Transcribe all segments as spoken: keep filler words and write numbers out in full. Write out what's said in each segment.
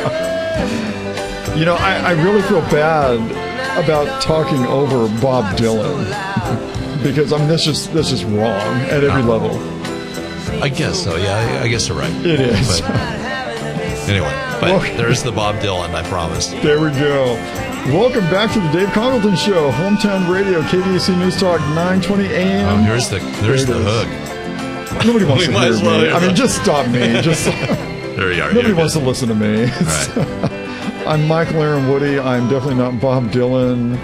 You know, I, I really feel bad about talking over Bob Dylan because I mean that's just that's just wrong at every level. I guess so. Yeah, I, I guess you're right. It is. But anyway, but Well, there's the Bob Dylan. I promise. There we go. Welcome back to the Dave Congleton Show, Hometown Radio, K D A C News Talk, nine twenty A M. Oh, here's the there's There the it hook. Nobody wants We to might hear as well me. hear I mean, that. just stop me. Just There you are. nobody You're wants good. to listen to me. All right. I'm Michael Aaron Woody. I'm definitely not Bob Dylan.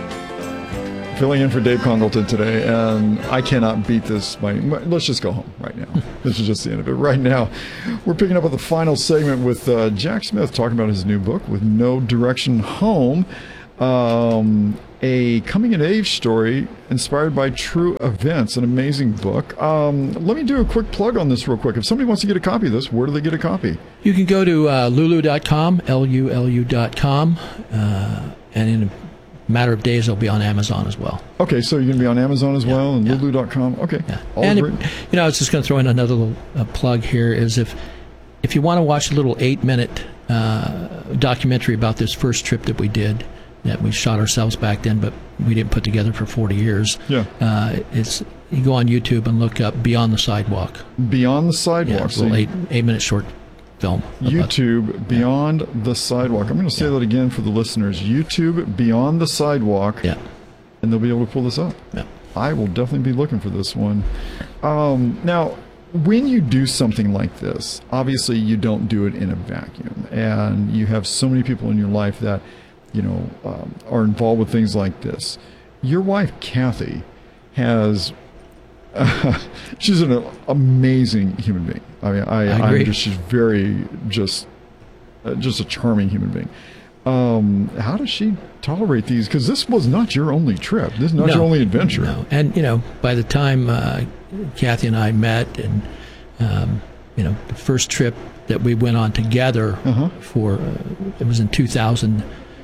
Filling in for Dave Congleton today, and I cannot beat this. By, let's just go home right now. This is just the end of it. Right now, we're picking up with the final segment with uh, Jack Smith talking about his new book, With No Direction Home, um, a coming-of-age story inspired by true events. An amazing book. Um, let me do a quick plug on this real quick. If somebody wants to get a copy of this, where do they get a copy? You can go to uh, lulu dot com, L U L U dot com, uh, and in a matter of days, it'll be on Amazon as well. Okay, so you're going to be on Amazon as Yeah, well, and yeah. lulu dot com. Okay, Yeah. all And, great. if, you know, I was just going to throw in another little uh, plug here is if if you want to watch a little eight-minute uh, documentary about this first trip that we did, that we shot ourselves back then, but we didn't put together for forty years. Yeah. Uh, it's you go on YouTube and look up Beyond the Sidewalk. Beyond the Yeah, Sidewalk. it's a little So eight eight minute short film. about- YouTube Beyond the Sidewalk. I'm going to say Yeah. that again for the listeners. YouTube Beyond the Sidewalk, Yeah. and they'll be able to pull this up. Yeah. I will definitely be looking for this one. Um, now, when you do something like this, obviously you don't do it in a vacuum, and you have so many people in your life that, you know, um, are involved with things like this. Your wife, Kathy, has. Uh, she's an amazing human being. I mean, I, I I'm agree. just she's very just uh, just a charming human being. Um, how does she tolerate these? Because this was not your only trip. This is not No, your only adventure. No. And, you know, by the time uh, Kathy and I met and, um, you know, the first trip that we went on together Uh-huh. for, uh, it was in two thousand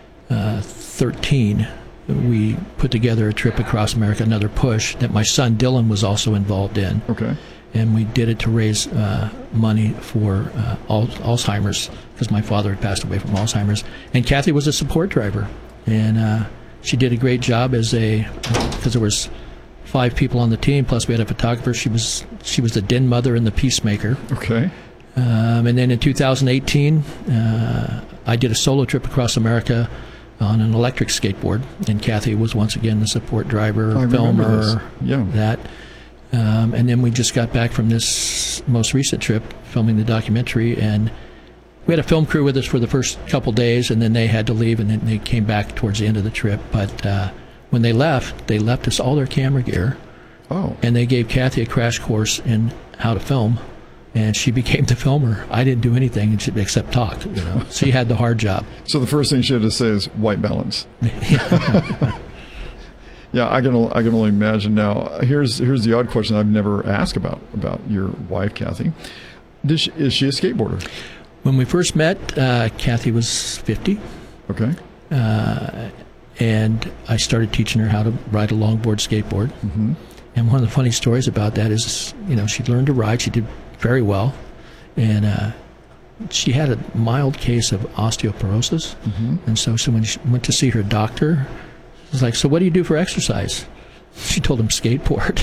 thirteen, we put together a trip across America, another push, that my son Dylan was also involved in. Okay. And we did it to raise uh, money for uh, al- Alzheimer's, because my father had passed away from Alzheimer's. And Kathy was a support driver, and uh, she did a great job as a, because there was five people on the team, plus we had a photographer. She was she was the den mother and the peacemaker. Okay. Um, and then in two thousand eighteen, uh, I did a solo trip across America on an electric skateboard, and Kathy was once again the support driver, I remember this. filmer, Yeah. that. Um, and then we just got back from this most recent trip, filming the documentary, and we had a film crew with us for the first couple days, and then they had to leave, and then they came back towards the end of the trip. But uh, when they left, they left us all their camera gear, Oh. and they gave Kathy a crash course in how to film, and she became the filmer. I didn't do anything except talk. You know, she had the hard job. So the first thing she had to say is white balance. Yeah, I can I can only imagine. Now, here's here's the odd question I've never asked about about your wife, Kathy. Does she, is she a skateboarder? When we first met, uh, Kathy was fifty. Okay. Uh, and I started teaching her how to ride a longboard skateboard. Mm-hmm. And one of the funny stories about that is, you know, she learned to ride. She did very well. And uh, she had a mild case of osteoporosis. Mm-hmm. And so, so when she went to see her doctor, she was like, so what do you do for exercise? She told him skateboard.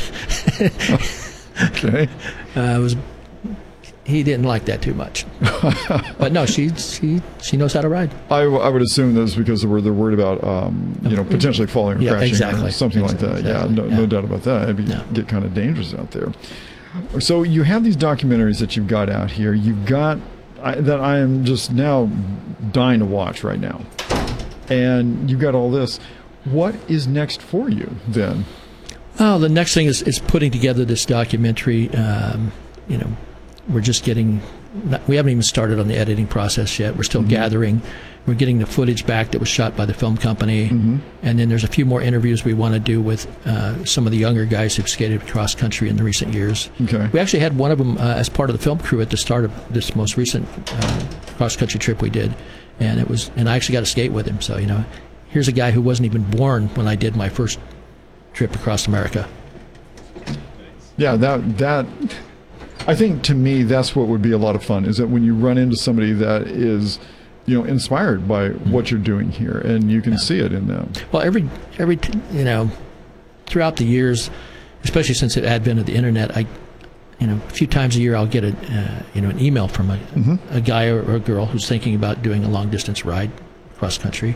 Okay. uh, it was, he didn't like that too much. But no, she, she, she knows how to ride. I, w- I would assume that's because they're, they're worried about, um, you know, potentially falling or Yeah, crashing or exactly. something like that. Exactly. Yeah, no, no Yeah. doubt about that. It'd be, Yeah. get kind of dangerous out there. So you have these documentaries that you've got out here. You've got I, that I am just now dying to watch right now. And you've got all this. What is next for you then? Oh, the next thing is, is putting together this documentary. Um, you know, we're just getting, not, we haven't even started on the editing process yet. We're still Mhm. gathering. We're getting the footage back that was shot by the film company. Mm-hmm. And then there's a few more interviews we want to do with uh, some of the younger guys who've skated cross country in the recent years. Okay. We actually had one of them uh, as part of the film crew at the start of this most recent uh, cross country trip we did. And it was, and I actually got to skate with him. So, you know, here's a guy who wasn't even born when I did my first trip across America. Yeah, that that I think to me that's what would be a lot of fun is that when you run into somebody that is you know, inspired by Mm-hmm. what you're doing here, and you can see it in them. Well, every every t- you know, throughout the years, especially since the advent of the internet, I, you know, a few times a year I'll get a uh, you know an email from a Mm-hmm. a guy or, or a girl who's thinking about doing a long distance ride cross country,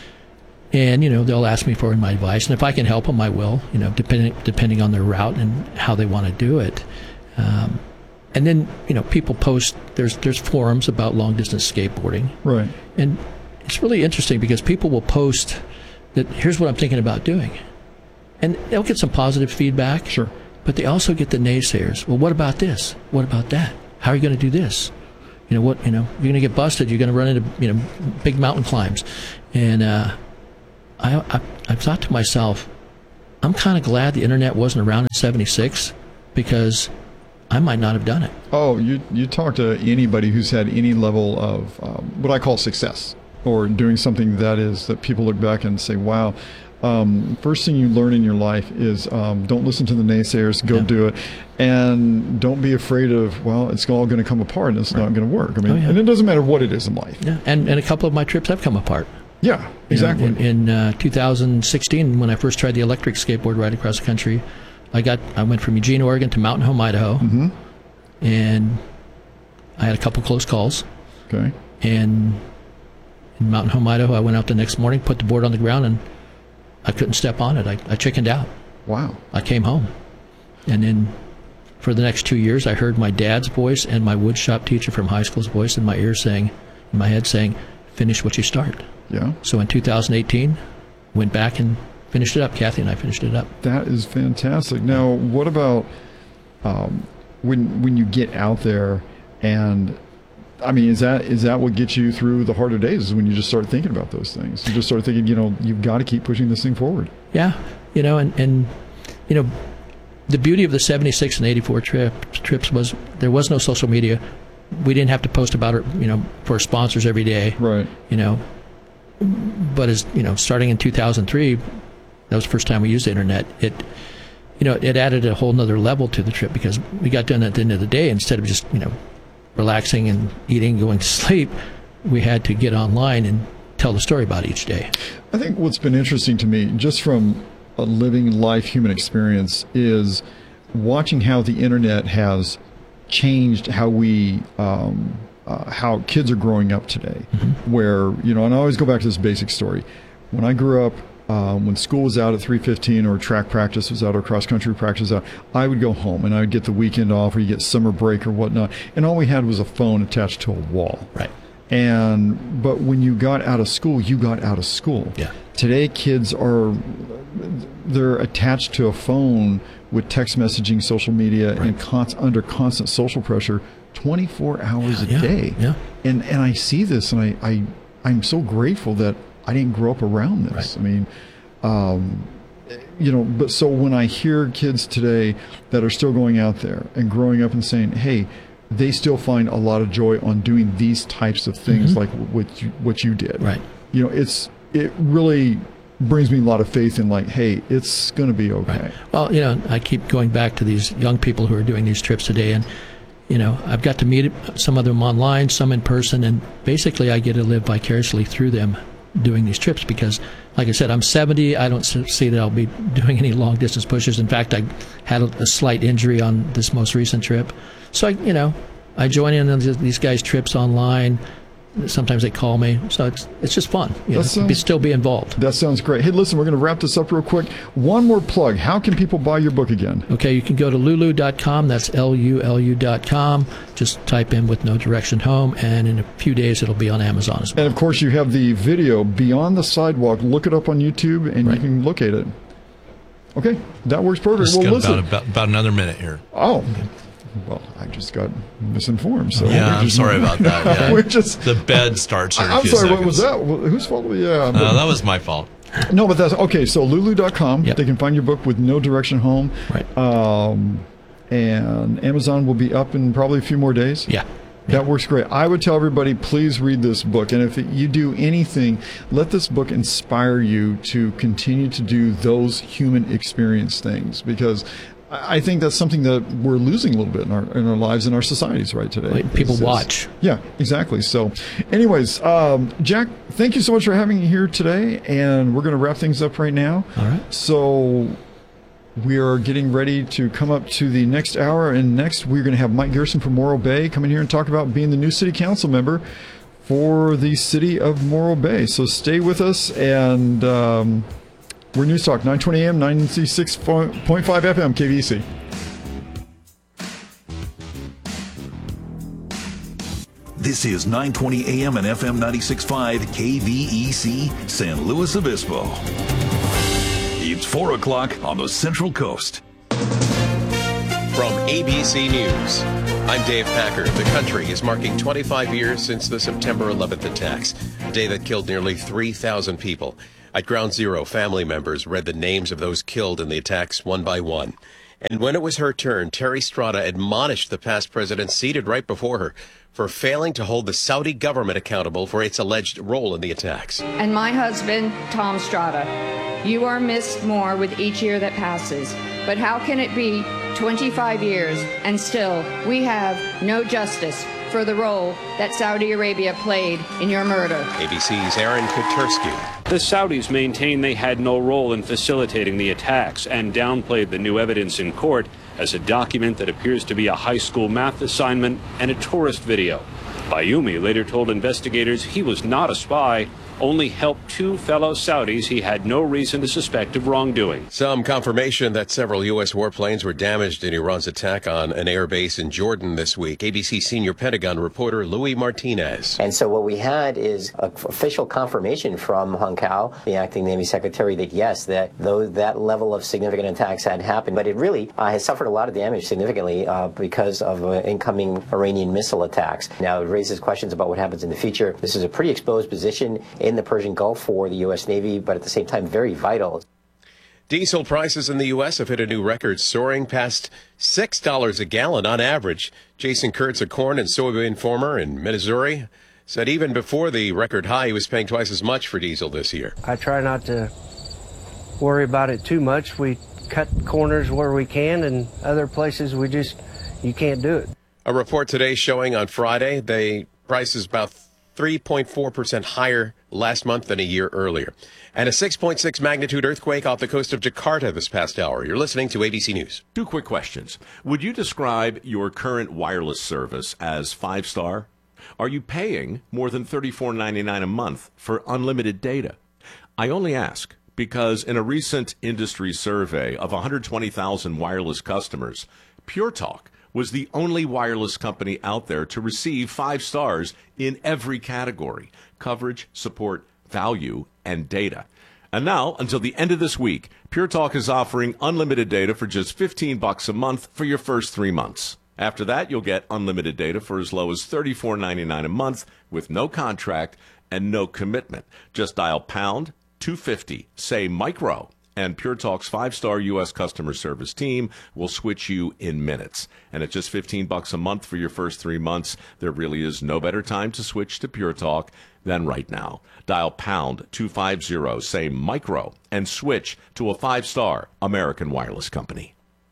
and you know they'll ask me for my advice, and if I can help them, I will. You know, depending depending on their route and how they want to do it. Um, and then you know people post there's there's forums about long distance skateboarding. Right. And it's really interesting because people will post that here's what I'm thinking about doing. And they'll get some positive feedback. Sure. But they also get the naysayers. Well, what about this? What about that? How are you going to do this? You know, what, you know, you're going to get busted. You're going to run into, you know, big mountain climbs. And uh, I, I, I've thought to myself, I'm kind of glad the internet wasn't around in seventy-six because I might not have done it. Oh, you you talk to anybody who's had any level of um, what I call success, or doing something that is that people look back and say, "Wow." Um, first thing you learn in your life is um, don't listen to the naysayers. Go Yeah. do it, and don't be afraid of. Well, it's all going to come apart, and it's not going to work. I mean, Oh, yeah. and it doesn't matter what it is in life. Yeah. And, and a couple of my trips have come apart. Yeah, You know, exactly. in in uh, two thousand sixteen, when I first tried the electric skateboard ride across the country, I got I went from Eugene, Oregon to Mountain Home, Idaho, mm-hmm. and I had a couple close calls. Okay. And in Mountain Home, Idaho, I went out the next morning, put the board on the ground, and I couldn't step on it. I, I chickened out. Wow. I came home, and then for the next two years, I heard my dad's voice and my woodshop teacher from high school's voice in my ear saying, in my head saying, "Finish what you start." Yeah. So in two thousand eighteen, went back and finished it up. Kathy and I finished it up. That is fantastic. Now, what about um, when when you get out there and I mean, is that is that what gets you through the harder days? Is when you just start thinking about those things. You just start thinking, you know, you've got to keep pushing this thing forward. Yeah, you know, and, and you know, the beauty of the seventy-six and eighty-four trip, trips was there was no social media. We didn't have to post about it, you know, for sponsors every day. Right. You know, but as you know, starting in two thousand three, that was the first time we used the internet. It, you know, it added a whole nother level to the trip because we got done at the end of the day instead of just you know relaxing and eating, going to sleep. We had to get online and tell the story about each day. I think what's been interesting to me, just from a living life human experience, is watching how the internet has changed how we um, uh, how kids are growing up today. Mm-hmm. Where you know, and I always go back to this basic story. When I grew up, um, when school was out at three fifteen or track practice was out or cross country practice was out, I would go home and I would get the weekend off, or you get summer break or whatnot, and all we had was a phone attached to a wall. Right. And but when you got out of school, you got out of school. Yeah. Today, kids are they're attached to a phone with text messaging, social media, Right. and con- under constant social pressure, twenty-four hours a Yeah, day. yeah. And and I see this, and I, I I'm so grateful that I didn't grow up around this. Right. I mean, um, you know, but so when I hear kids today that are still going out there and growing up and saying, hey, they still find a lot of joy on doing these types of things, Mm-hmm. like what you, what you did. Right. You know, it's it really brings me a lot of faith in, like, hey, it's going to be okay. Right. Well, you know, I keep going back to these young people who are doing these trips today, and you know, I've got to meet some of them online, some in person, and basically I get to live vicariously through them doing these trips because, like I said, I'm seventy. I don't see that I'll be doing any long distance pushes. In fact, I had a, a slight injury on this most recent trip. So, I, you know, I join in on these guys' trips online. Sometimes they call me. So it's it's just fun. You know, That sounds- be, still be involved. That sounds great. Hey, listen, we're going to wrap this up real quick. One more plug. How can people buy your book again? Okay, you can go to lulu dot com. That's L U L U dot com. Just type in With No Direction Home, and in a few days it'll be on Amazon as well. And of course, you have the video Beyond the Sidewalk. Look it up on YouTube, and Right. you can locate it. Okay, that works perfect. Just Well, got listen. about, about about another minute here. Oh, well, I just got misinformed. So Yeah, we're I'm just- sorry about that. Yeah. we're just. The bed starts here. in a I'm few sorry. seconds. What was that? Wh- Whose fault? Yeah. but- Uh, that was my fault. no, but that's okay. So lulu dot com. Yep. They can find your book With No Direction Home. Right. Um, and Amazon will be up in probably a few more days. Yeah. That works great. I would tell everybody, please read this book. And if you do anything, let this book inspire you to continue to do those human experience things. Because I I think that's something that we're losing a little bit in our in our lives, in our societies right today. Like people It's- it's- watch. Yeah, exactly. So, anyways, um, Jack, thank you so much for having me here today, and we're going to wrap things up right now. All right. So, we are getting ready to come up to the next hour, and next we're going to have Mike Gerson from Morro Bay come in here and talk about being the new city council member for the city of Morro Bay. So stay with us, and um, we're News Talk, nine twenty a.m., ninety-six point five F M, K V E C. This is nine twenty a m and F M ninety-six point five K V E C, San Luis Obispo. It's four o'clock on the Central Coast. From A B C News, I'm Dave Packer. The country is marking twenty-five years since the September eleventh attacks, a day that killed nearly three thousand people. At Ground Zero, family members read the names of those killed in the attacks one by one. And when it was her turn, Terry Strada admonished the past president seated right before her for failing to hold the Saudi government accountable for its alleged role in the attacks. And my husband, Tom Strada, you are missed more with each year that passes. But how can it be twenty-five years and still we have no justice for the role that Saudi Arabia played in your murder? A B C's Aaron Kotursky. The Saudis maintain they had no role in facilitating the attacks and downplayed the new evidence in court as a document that appears to be a high school math assignment and a tourist video. Bayoumi later told investigators he was not a spy, only helped two fellow Saudis he had no reason to suspect of wrongdoing. Some confirmation that several U S warplanes were damaged in Iran's attack on an air base in Jordan this week. A B C senior Pentagon reporter Louis Martinez. And so what we had is a official confirmation from Hung Cao, the acting Navy secretary, that yes, that though that level of significant attacks had happened, but it really uh, has suffered a lot of damage significantly uh, because of uh, incoming Iranian missile attacks. Now it raises questions about what happens in the future. This is a pretty exposed position in the Persian Gulf for the U S Navy, but at the same time very vital. Diesel prices in the U S have hit a new record, soaring past six dollars a gallon on average. Jason Kurtz, a corn and soybean farmer in Missouri, said even before the record high, he was paying twice as much for diesel this year. I try not to worry about it too much. We cut corners where we can, and other places we just, you can't do it. A report today showing on Friday, the price is about three point four percent higher last month than a year earlier. And a six point six magnitude earthquake off the coast of Jakarta this past hour. You're listening to A B C News. Two quick questions. Would you describe your current wireless service as five-star? Are you paying more than thirty-four ninety-nine a month for unlimited data? I only ask because in a recent industry survey of one hundred twenty thousand wireless customers, Pure Talk was the only wireless company out there to receive five stars in every category: coverage, support, value, and data. And now, until the end of this week, Pure Talk is offering unlimited data for just fifteen bucks a month for your first three months. After that, you'll get unlimited data for as low as thirty-four ninety-nine a month with no contract and no commitment. Just dial pound two fifty, say micro, and Pure Talk's five-star U S customer service team will switch you in minutes. And at just fifteen bucks a month for your first three months, there really is no better time to switch to Pure Talk than right now. Dial pound two fifty, say micro, and switch to a five-star American wireless company.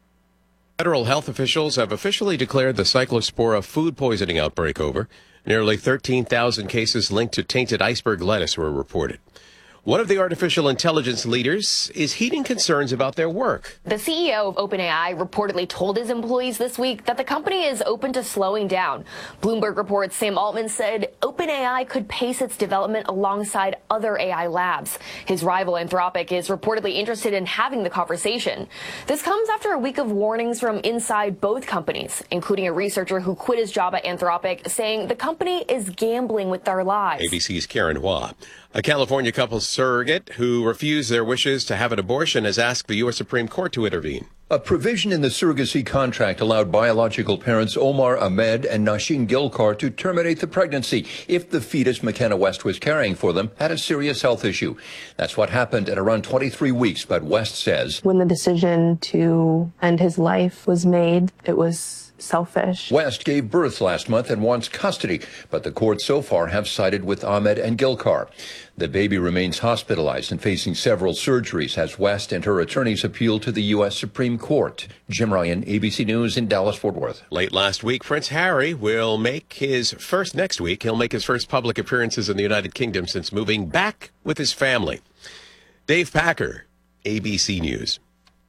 Federal health officials have officially declared the Cyclospora food poisoning outbreak over. Nearly thirteen thousand cases linked to tainted iceberg lettuce were reported. One of the artificial intelligence leaders is heeding concerns about their work. The C E O of OpenAI reportedly told his employees this week that the company is open to slowing down. Bloomberg reports Sam Altman said OpenAI could pace its development alongside other A I labs. His rival Anthropic is reportedly interested in having the conversation. This comes after a week of warnings from inside both companies, including a researcher who quit his job at Anthropic, saying the company is gambling with our lives. A B C's Karen Hua. A California couple surrogate who refused their wishes to have an abortion has asked the U S Supreme Court to intervene. A provision in the surrogacy contract allowed biological parents Omar Ahmed and Nashin Gilkar to terminate the pregnancy if the fetus McKenna West was carrying for them had a serious health issue. That's what happened at around twenty-three weeks, but West says when the decision to end his life was made, it was selfish. West gave birth last month and wants custody, but the courts so far have sided with Ahmed and Gilkar. The baby remains hospitalized and facing several surgeries as West and her attorneys appeal to the U S Supreme Court. Jim Ryan, A B C News in Dallas-Fort Worth. Late last week, Prince Harry will make his first, next week, he'll make his first public appearances in the United Kingdom since moving back with his family. Dave Packer, A B C News.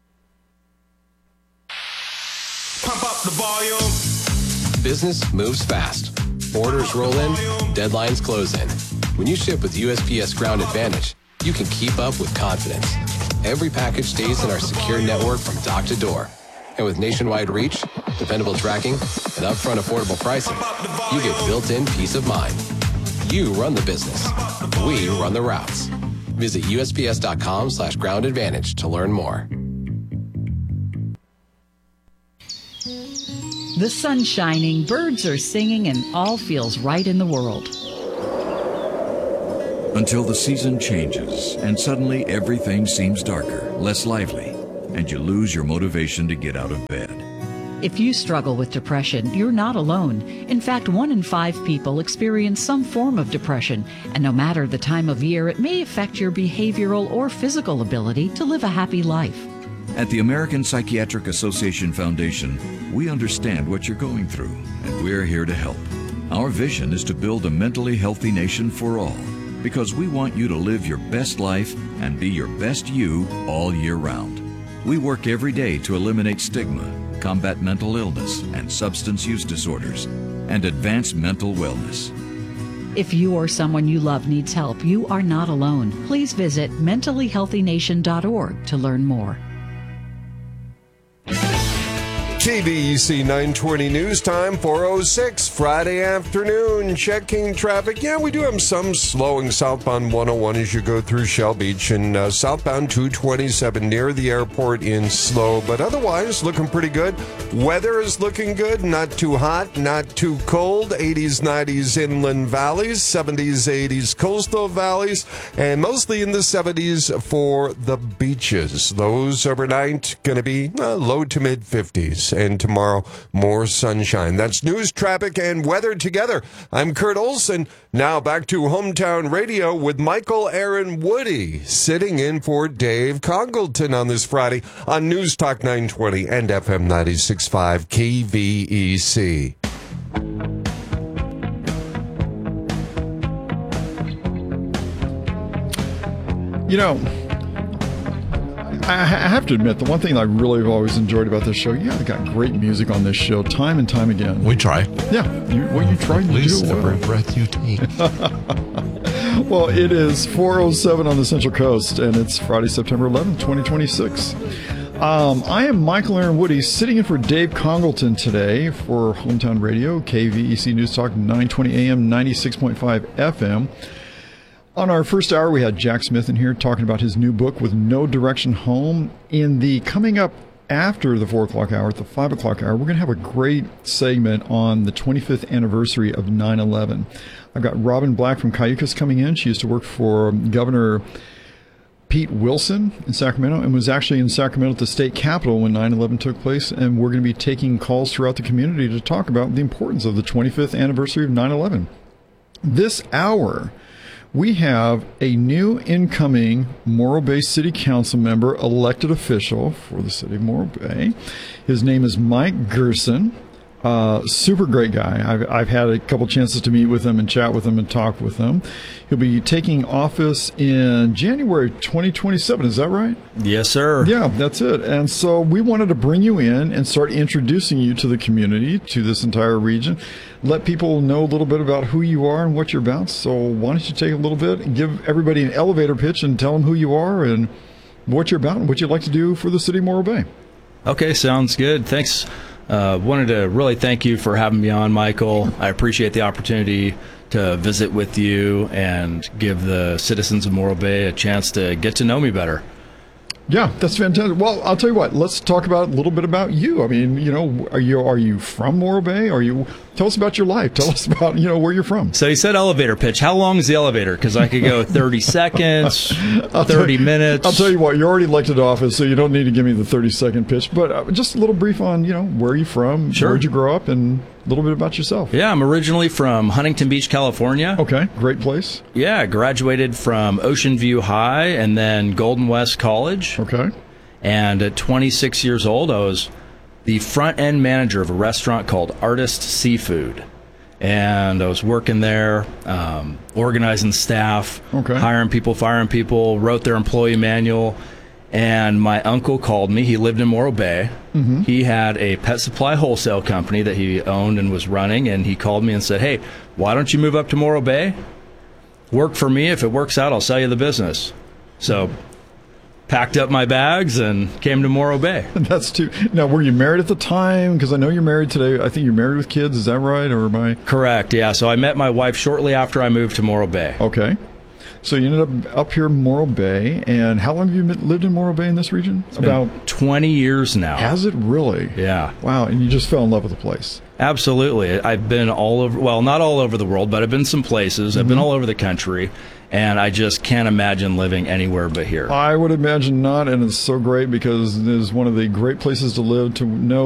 Pump up the volume. Business moves fast. Orders roll in, deadlines close in. When you ship with U S P S Ground Advantage, you can keep up with confidence. Every package stays in our secure network from dock to door. And with nationwide reach, dependable tracking, and upfront affordable pricing, you get built-in peace of mind. You run the business. We run the routes. Visit U S P S dot com slash ground advantage to learn more. The sun's shining, birds are singing, and all feels right in the world. Until the season changes, and suddenly everything seems darker, less lively, and you lose your motivation to get out of bed. If you struggle with depression, you're not alone. In fact, one in five people experience some form of depression, and no matter the time of year, it may affect your behavioral or physical ability to live a happy life. At the American Psychiatric Association Foundation, we understand what you're going through, and we're here to help. Our vision is to build a mentally healthy nation for all, because we want you to live your best life and be your best you all year round. We work every day to eliminate stigma, combat mental illness and substance use disorders, and advance mental wellness. If you or someone you love needs help, you are not alone. Please visit mentally healthy nation dot org to learn more. K V E C nine twenty News Time, four oh six, Friday afternoon. Checking traffic. Yeah, we do have some slowing southbound one oh one as you go through Shell Beach, and uh, southbound two twenty-seven near the airport in slow, but otherwise looking pretty good. Weather is looking good, not too hot, not too cold. eighties, nineties inland valleys, seventies, eighties coastal valleys, and mostly in the seventies for the beaches. Those overnight going to be uh, low to mid fifties. And tomorrow, more sunshine. That's news, traffic, and weather together. I'm Kurt Olson. Now back to Hometown Radio with Michael Aaron Woody, sitting in for Dave Congleton on this Friday on News Talk nine twenty and F M ninety-six point five K V E C. You know, I have to admit, the one thing I really have always enjoyed about this show, yeah, they got great music on this show, time and time again. We try. Yeah, you, well, you try to do it well. Every breath you take. Well, it is four oh seven on the Central Coast, and it's Friday, September eleventh, twenty twenty-six. Um, I am Michael Aaron Woody, sitting in for Dave Congleton today for Hometown Radio, K V E C News Talk, nine twenty A M, ninety-six point five F M. On our first hour, we had Jack Smith in here talking about his new book, With No Direction Home. In the coming up after the four o'clock hour, at the five o'clock hour, we're going to have a great segment on the twenty-fifth anniversary of nine eleven. I've got Robin Black from Cayucos coming in. She used to work for Governor Pete Wilson in Sacramento and was actually in Sacramento at the state capitol when nine eleven took place. And we're going to be taking calls throughout the community to talk about the importance of the twenty-fifth anniversary of nine eleven. This hour, we have a new incoming Morro Bay City Council member, elected official for the city of Morro Bay. His name is Mike Gerson. Uh, super great guy. I've, I've had a couple chances to meet with him and chat with him and talk with him. He'll be taking office in January twenty twenty-seven. Is that right? Yes, sir. Yeah, that's it. And so we wanted to bring you in and start introducing you to the community, to this entire region. Let people know a little bit about who you are and what you're about. So why don't you take a little bit and give everybody an elevator pitch and tell them who you are and what you're about and what you'd like to do for the city of Morro Bay. Okay, sounds good. Thanks. Uh, wanted to really thank you for having me on, Michael. I appreciate the opportunity to visit with you and give the citizens of Morro Bay a chance to get to know me better. Yeah, that's fantastic. Well, I'll tell you what. Let's talk about a little bit about you. I mean, you know, are you are you from Morro Bay? Are you Tell us about your life. Tell us about, you know, where you're from. So you said elevator pitch. How long is the elevator? Because I could go thirty seconds, thirty tell, minutes. I'll tell you what, you're already elected to office, so you don't need to give me the thirty-second pitch. But uh, just a little brief on, you know, where are you from? Sure. Where'd you grow up? And a little bit about yourself. Yeah, I'm originally from Huntington Beach, California. Okay, great place. Yeah, graduated from Ocean View High and then Golden West College. Okay. And at twenty-six years old, I was the front-end manager of a restaurant called Artist Seafood. And I was working there, um, organizing staff, okay. hiring people, firing people, wrote their employee manual. And my uncle called me. He lived in Morro Bay. Mm-hmm. He had a pet supply wholesale company that he owned and was running. And he called me and said, hey, why don't you move up to Morro Bay? Work for me. If it works out, I'll sell you the business. So packed up my bags and came to Morro Bay. That's too. Now, were you married at the time? Because I know you're married today. I think you're married with kids. Is that right? Or am I? Correct. Yeah. So I met my wife shortly after I moved to Morro Bay. Okay. So you ended up up here in Morro Bay. And how long have you lived in Morro Bay in this region? It's About twenty years now. Has it really? Yeah. Wow. And you just fell in love with the place. Absolutely. I've been all over, well, not all over the world, but I've been some places. Mm-hmm. I've been all over the country. And I just can't imagine living anywhere but here. I would imagine not, and it's so great because it is one of the great places to live, to know